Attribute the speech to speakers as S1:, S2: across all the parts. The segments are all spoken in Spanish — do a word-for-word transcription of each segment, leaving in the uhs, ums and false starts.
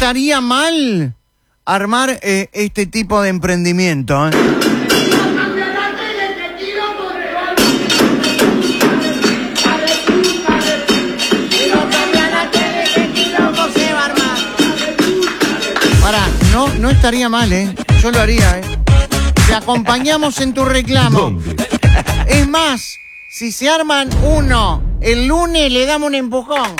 S1: estaría mal armar eh, este tipo de emprendimiento, ¿eh? Pará, no, no estaría mal, ¿eh? Yo lo haría, ¿eh? Te acompañamos en tu reclamo.
S2: ¿Dónde?
S1: Es más, si se arman uno el lunes, le damos un empujón.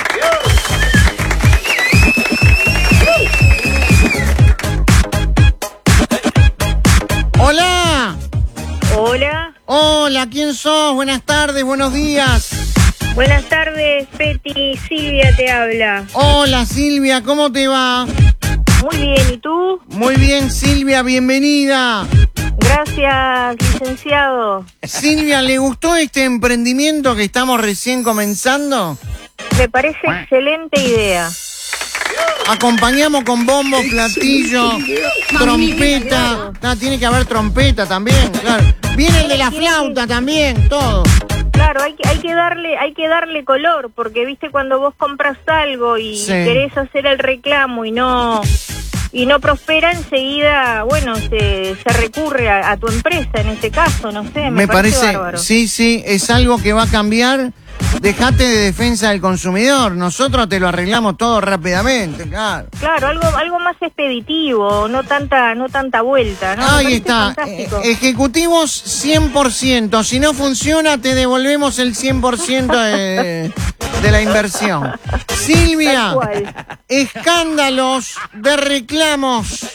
S1: ¡Hola!
S3: Hola.
S1: Hola, ¿quién sos? Buenas tardes, buenos días.
S3: Buenas tardes, Peti. Silvia te habla.
S1: Hola, Silvia, ¿cómo te va?
S3: Muy bien, ¿y tú?
S1: Muy bien, Silvia, bienvenida.
S3: Gracias, licenciado.
S1: Silvia, ¿le gustó este emprendimiento que estamos recién comenzando?
S3: Me parece excelente idea.
S1: Acompañamos con bombo, platillo, trompeta. Ah, tiene que haber trompeta también, claro. Viene el de la flauta también, todo.
S3: Claro, hay que, hay que darle, hay que darle color, porque viste cuando vos compras algo y
S1: Sí.
S3: querés hacer el reclamo y no y no prospera, enseguida, bueno, se, se recurre a, a tu empresa en este caso, no sé, me,
S1: Me
S3: parece,
S1: parece,
S3: bárbaro.
S1: sí, sí, es algo que va a cambiar. Dejate de defensa del consumidor, nosotros te lo arreglamos todo rápidamente, claro.
S3: Claro, algo algo más expeditivo, no tanta no tanta vuelta, ¿no? Me
S1: Ahí
S3: parece
S1: está,
S3: fantástico.
S1: eh, ejecutivos cien por ciento, si no funciona te devolvemos el cien por ciento de, de la inversión. Silvia,
S3: Tal cual.
S1: escándalos de reclamos.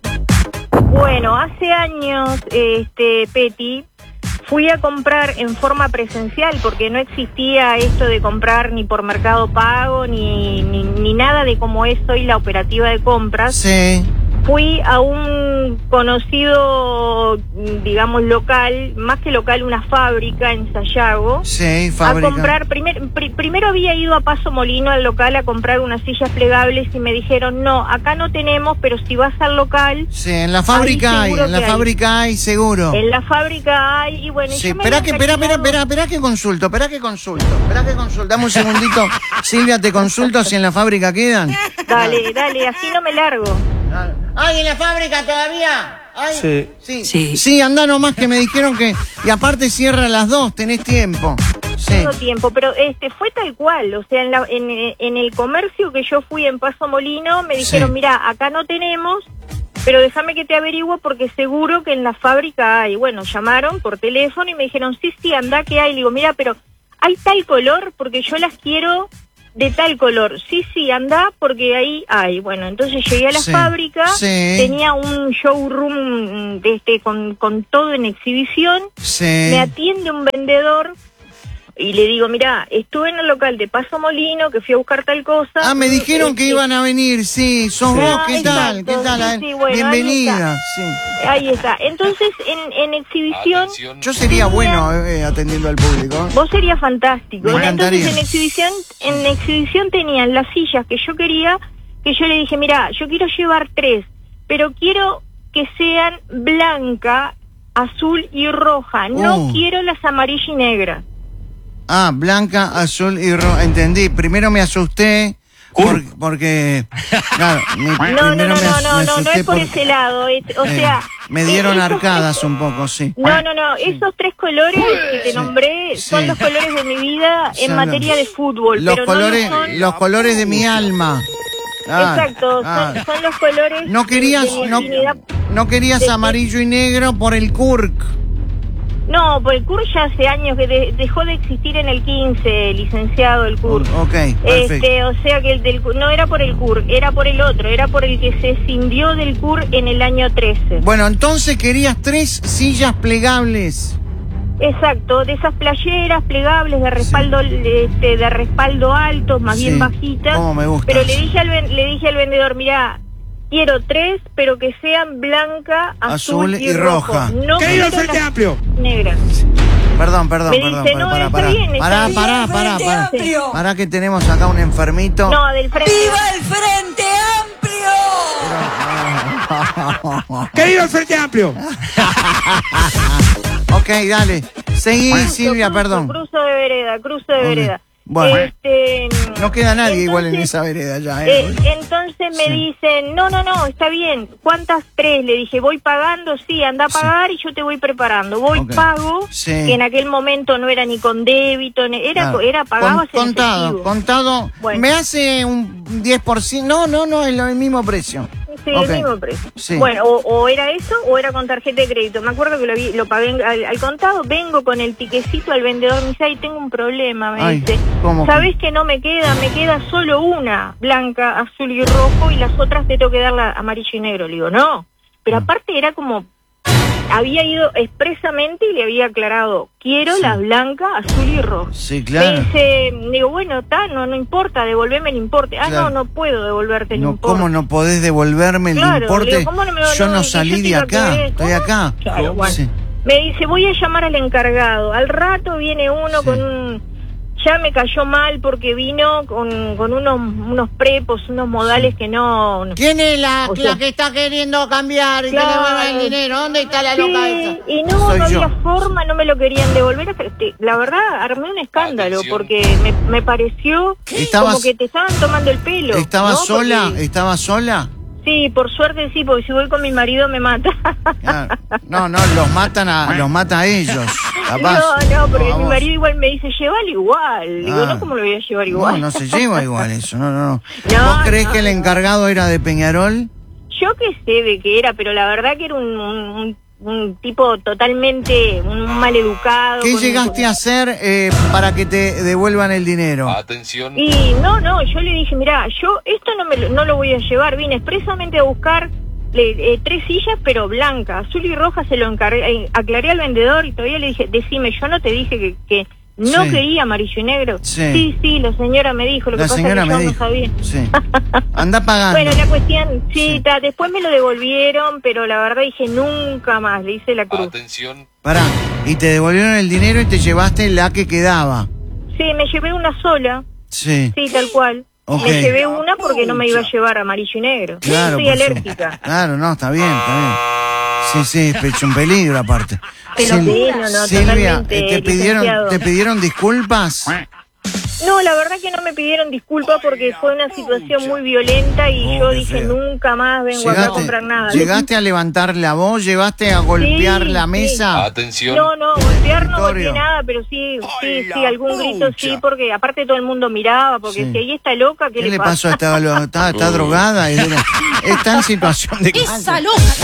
S3: Bueno, hace años, este, Peti, fui a comprar en forma presencial porque no existía esto de comprar ni por Mercado Pago ni, ni, ni nada de cómo es hoy la operativa de compras.
S1: Sí,
S3: Fui a un conocido, digamos, local, más que local, una fábrica en Sayago.
S1: sí, fábrica.
S3: A comprar, primer, pri, primero había ido a Paso Molino al local a comprar unas sillas plegables y me dijeron, no, acá no tenemos, pero si vas al local...
S1: Sí, en la fábrica hay,
S3: seguro
S1: en la
S3: que hay.
S1: fábrica hay, seguro.
S3: En la fábrica hay, y bueno...
S1: Sí,
S3: yo me
S1: espera
S3: había
S1: que, espera, espera,
S3: imaginado-
S1: espera, espera que consulto, espera que consulto, espera que consulto. Dame un segundito, Silvia, te consulto si en la fábrica quedan.
S3: Dale, dale, así no me largo.
S1: ¿Hay en la fábrica todavía? ¿Hay?
S2: Sí.
S1: Sí.
S4: Sí.
S1: Sí, anda nomás que me dijeron que... Y aparte cierra a las dos, tenés tiempo. Sí.
S3: Tengo tiempo, pero este fue tal cual, o sea, en, la, en, en el comercio que yo fui en Paso Molino me dijeron,
S1: Sí.
S3: mira, acá no tenemos, pero déjame que te averiguo porque seguro que en la fábrica hay. Bueno, llamaron por teléfono y me dijeron, sí, sí, anda que hay. Le digo, mira, pero ¿hay tal color? Porque yo las quiero de tal color. Sí, sí, anda porque ahí hay. Bueno, entonces llegué a la
S1: Sí,
S3: fábrica,
S1: sí.
S3: tenía un showroom de este, con, con todo en exhibición.
S1: Sí.
S3: Me atiende un vendedor y le digo, mira, estuve en el local de Paso Molino, que fui a buscar tal cosa.
S1: Ah, me dijeron que
S3: Este,
S1: iban a venir, sí. Sos
S3: Sí.
S1: vos,
S3: Ah,
S1: ¿qué tal?
S3: exacto,
S1: ¿Qué tal?
S3: sí,
S1: A ver,
S3: sí, bueno, ahí
S1: bienvenida,
S3: está.
S1: sí.
S3: Ahí está. Entonces, en, en exhibición...
S1: Yo sería bueno eh, atendiendo al público.
S3: Vos serías fantástico.
S1: Me encantaría.
S3: Entonces, en exhibición, en exhibición tenían las sillas que yo quería, que yo le dije, mira, yo quiero llevar tres, pero quiero que sean blanca, azul y roja. No
S1: Uh.
S3: quiero las amarillas y negras.
S1: Ah, blanca, azul y roja. Entendí. Primero me asusté por- porque... Claro, me-
S3: No, no,
S1: primero
S3: no,
S1: me
S3: no,
S1: as-
S3: no,
S1: me
S3: no, no
S1: asusté
S3: es por
S1: por-
S3: ese lado. es- o
S1: eh,
S3: sea...
S1: me dieron
S3: eh, esos
S1: arcadas
S3: tres-
S1: un poco, sí.
S3: No, no, no, esos tres colores que te
S1: Sí,
S3: nombré son
S1: sí.
S3: los colores de mi vida en
S1: Son
S3: materia
S1: los-
S3: de fútbol,
S1: Los
S3: pero
S1: colores,
S3: no lo son...
S1: los colores de mi alma. Ah,
S3: Exacto,
S1: ah.
S3: son, son los colores
S1: No querías,
S3: de mi
S1: no,
S3: afinidad.
S1: no querías
S3: de-
S1: amarillo y negro por el Kurk.
S3: No, pues el C U R ya hace años que de- dejó de existir en el quince, licenciado, el C U R.
S1: Ok, perfecto.
S3: Este, o sea que el del, no era por el C U R, era por el otro, era por el que se escindió del C U R en el año trece.
S1: Bueno, entonces querías tres sillas plegables.
S3: Exacto, de esas playeras plegables de respaldo, este, de respaldo alto, más
S1: Sí,
S3: bien bajitas.
S1: cómo me gustan.
S3: Pero le dije al ven- le dije al vendedor, mira, quiero tres, pero que sean blanca, azul,
S1: Azul
S3: y,
S1: y
S3: rojo.
S1: roja.
S3: No
S4: Querido
S3: quiero
S4: Frente
S3: las
S4: Amplio.
S3: negras.
S1: Perdón, perdón,
S3: Me
S1: perdón.
S3: dice,
S1: pará,
S3: no,
S1: pará,
S3: está
S1: pará.
S3: bien, está
S1: Pará,
S3: bien.
S1: pará, pará,
S4: Frente
S1: pará.
S4: Amplio.
S1: Pará que tenemos acá un enfermito.
S3: No, del frente.
S4: ¡Viva el Frente Amplio! Querido Frente Amplio.
S1: Ok, dale. Seguí,
S3: Cruzo,
S1: Silvia,
S3: cruzo,
S1: perdón.
S3: Cruzo de vereda, cruzo de
S1: Ok.
S3: vereda.
S1: Bueno.
S3: Este,
S1: No queda nadie
S3: entonces,
S1: igual en esa vereda ya, ¿eh?
S3: eh, entonces me
S1: Sí.
S3: dicen, no, no, no, está bien. ¿Cuántas tres? Le dije, voy pagando, sí, anda a pagar y yo te voy preparando. Voy,
S1: Ok.
S3: pago,
S1: Sí.
S3: que en aquel momento no era ni con débito, ni- era,
S1: Claro.
S3: era pagabas
S1: Con-
S3: en
S1: contado,
S3: efectivo.
S1: contado.
S3: Bueno.
S1: Me hace un diez por ciento. No, no, no, es lo- el mismo precio.
S3: Sí,
S1: Ok.
S3: el mismo precio.
S1: Sí.
S3: Bueno, o, o era eso o era con tarjeta de crédito. Me acuerdo que lo, vi, lo pagué en- al, al contado, vengo con el tiquecito al vendedor, me dice, ay, tengo un problema, me
S1: Ay,
S3: dice.
S1: ¿cómo que?
S3: ¿Sabés que no me queda? Me queda solo una, blanca, azul y rojo, y las otras te tengo que dar la amarillo y negro. Le digo, no. Pero aparte era como, había ido expresamente y le había aclarado, quiero
S1: Sí.
S3: la blanca, azul y rojo.
S1: Sí, claro.
S3: Me dice, digo, bueno, está, no, no importa, devolveme el importe. Ah,
S1: Claro.
S3: no, no puedo devolverte el
S1: No,
S3: importe.
S1: ¿cómo no podés devolverme el
S3: Claro,
S1: importe?
S3: le digo, ¿cómo no me lo-
S1: Yo
S3: no,
S1: no
S3: que
S1: salí
S3: yo te
S1: de
S3: iba a
S1: acá,
S3: querer?
S1: estoy
S3: ¿Cómo?
S1: acá.
S3: Claro, bueno.
S1: Sí.
S3: Me dice, voy a llamar al encargado. Al rato viene uno
S1: Sí.
S3: con un... Ya me cayó mal porque vino con, con unos, unos prepos, unos modales que no... no-
S1: ¿Quién es la,
S3: O
S1: la
S3: sea-
S1: que está queriendo cambiar y
S3: Claro.
S1: que le mueva el dinero? ¿Dónde está la loca
S3: Sí,
S1: esa?
S3: y no,
S1: Soy
S3: no
S1: yo.
S3: había forma, no me lo querían devolver. hasta que- La verdad, armé un escándalo
S2: Atención.
S3: porque me, me pareció
S1: ¿Estabas-
S3: como que te estaban tomando el pelo.
S1: ¿Estaba
S3: ¿no?
S1: sola?
S3: Porque-
S1: ¿Estaba sola?
S3: Sí, por suerte sí, porque si voy con mi marido me mata.
S1: Claro. No, no, los matan a, los mata a ellos. Capaz.
S3: No, no, porque
S1: a
S3: mi
S1: vos.
S3: marido igual me dice, llévalo igual. Digo,
S1: Ah.
S3: no, ¿cómo lo voy a llevar
S1: No,
S3: igual?
S1: no se lleva igual eso. No, no, no.
S3: No,
S1: ¿Vos creés
S3: no,
S1: que el
S3: no.
S1: encargado era de Peñarol?
S3: Yo qué sé de qué era, pero la verdad que era un, un, un- un tipo totalmente un maleducado.
S1: ¿Qué
S3: con-
S1: llegaste a hacer eh, para que te devuelvan el dinero?
S2: Atención.
S3: Y no, no, yo le dije, mira, yo esto no me lo, no lo voy a llevar, vine expresamente a buscar le- eh, tres sillas, pero blancas, azul y roja, se lo encargué, eh, aclaré al vendedor y todavía le dije, decime, yo no te dije que, que no
S1: Sí.
S3: quería amarillo y negro.
S1: Sí.
S3: sí, sí, la señora me dijo, lo
S1: La
S3: que pasa
S1: señora
S3: es que
S1: me
S3: yo
S1: dijo.
S3: no sabía.
S1: Sí. Anda pagando.
S3: Bueno, la cuestión, sí,
S1: Sí.
S3: ta, después me lo devolvieron, pero la verdad dije, nunca más, le hice la cruz.
S2: Atención.
S1: Pará. Y te devolvieron el dinero y te llevaste la que quedaba.
S3: Sí, me llevé una sola,
S1: Sí.
S3: sí, tal cual.
S1: Ok.
S3: Me llevé una porque no me iba a llevar amarillo y negro.
S1: Claro.
S3: Soy
S1: por
S3: alérgica.
S1: su- Claro, no, está bien, está bien. Sí, sí, es pecho un peligro aparte.
S3: Pero
S1: Sil-
S3: sí, no, no,
S1: Silvia,
S3: totalmente,
S1: eh, ¿te pidieron,
S3: licenciado.
S1: ¿te pidieron disculpas?
S3: No, la verdad que no me pidieron disculpas porque fue una situación muy violenta y
S1: Oh,
S3: yo
S1: qué
S3: dije,
S1: feo.
S3: nunca más vengo acá a comprar nada.
S1: ¿Llegaste a levantar la voz? ¿Llegaste a golpear
S3: Sí,
S1: la
S3: sí.
S1: mesa?
S2: Atención.
S3: No, no, golpear no golpeé
S1: Escritorio.
S3: nada, pero sí, sí, sí, algún grito sí, porque aparte todo el mundo miraba, porque
S1: Sí.
S3: si ahí está loca, ¿qué,
S1: ¿Qué le pasó? ¿Está, lo- está, está drogada? ¿Está en situación de...
S5: Esa loca